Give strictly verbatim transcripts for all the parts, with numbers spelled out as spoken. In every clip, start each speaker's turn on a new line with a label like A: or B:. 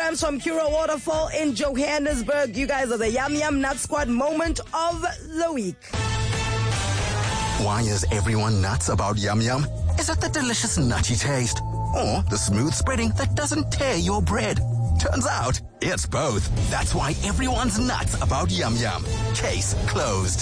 A: kilograms from Cura Waterfall in Johannesburg. You guys are the Yum Yum Nut Squad moment of the week.
B: Why is everyone nuts about Yum Yum? Is it the delicious nutty taste? Or the smooth spreading that doesn't tear your bread? Turns out, it's both. That's why everyone's nuts about Yum Yum. Case closed.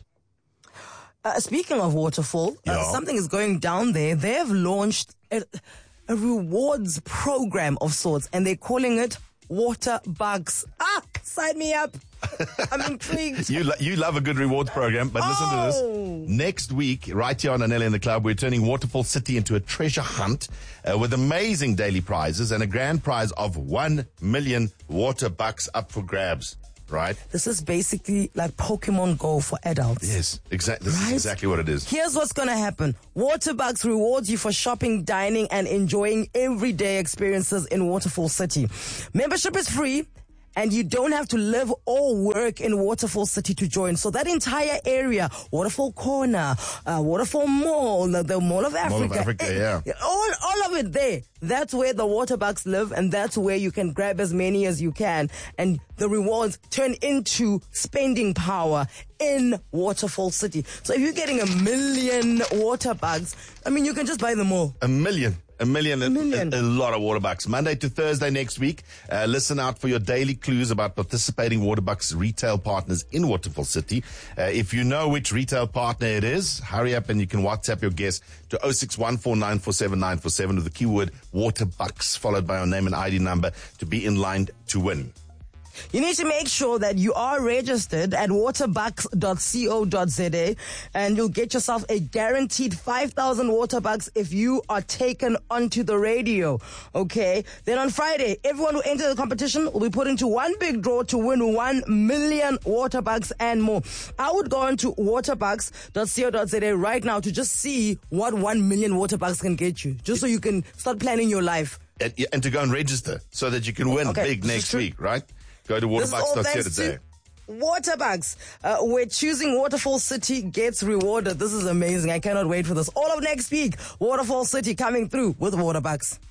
A: Uh, speaking of Waterfall,
C: Yeah.
A: uh, something is going down there. They have launched a, a rewards program of sorts, and they're calling it Water Bucks. Ah, sign me up. I'm intrigued.
C: You lo- you love a good rewards program, but listen
A: Oh.
C: to this. Next week, right here on Anelli in the Club, we're turning Waterfall City into a treasure hunt uh, with amazing daily prizes and a grand prize of one million water bucks up for grabs. Right?
A: This is basically like Pokemon Go for adults.
C: Yes, exactly. This
A: Right?
C: is exactly what it is.
A: Here's what's going to happen. Waterbucks rewards you for shopping, dining, and enjoying everyday experiences in Waterfall City. Membership is free, and you don't have to live or work in Waterfall City to join. So that entire area, Waterfall Corner, uh, Waterfall Mall, the, the Mall of Africa.
C: Mall of Africa,
A: eh,
C: yeah.
A: All, all of it there. That's where the Waterbucks live, and that's where you can grab as many as you can. And the rewards turn into spending power in Waterfall City. So if you're getting a million Waterbucks, I mean, you can just buy them all.
C: A million. A million, a,
A: million.
C: a, a lot of Waterbucks. Monday to Thursday next week. Uh, listen out for your daily clues about participating Waterbucks retail partners in Waterfall City. Uh, if you know which retail partner it is, hurry up and you can WhatsApp your guess to oh six one four nine four seven nine four seven with the keyword Waterbucks followed by your name and I D number to be in line to win.
A: You need to make sure that you are registered at waterbucks dot co dot za, and you'll get yourself a guaranteed five thousand Waterbucks if you are taken onto the radio. Okay? Then on Friday, everyone who enters the competition will be put into one big draw to win one million Waterbucks and more. I would go on to waterbucks dot co dot za right now to just see what one million Waterbucks can get you, just so you can start planning your life.
C: And, and to go and register so that you can win
A: Okay,
C: big
A: this is
C: next
A: true.
C: week, right? Go to
A: This is
C: waterbucks
A: all
C: dot co dot
A: thanks
C: za.
A: to Waterbucks, uh, where choosing Waterfall City gets rewarded. This is amazing. I cannot wait for this. All of next week, Waterfall City coming through with Waterbucks.